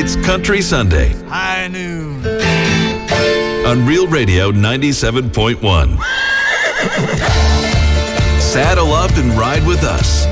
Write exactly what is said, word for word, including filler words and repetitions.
It's Country Sunday. High noon. On Real Radio ninety-seven point one. Saddle up and ride with us